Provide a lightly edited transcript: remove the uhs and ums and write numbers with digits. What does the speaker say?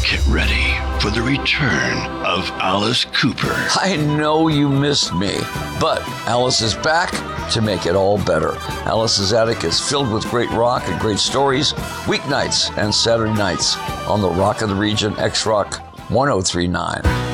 Get ready for the return of Alice Cooper. I know you missed me, but Alice is back to make it all better. Alice's Attic is filled with great rock and great stories, weeknights and Saturday nights on the Rock of the Region, X-Rock 1039.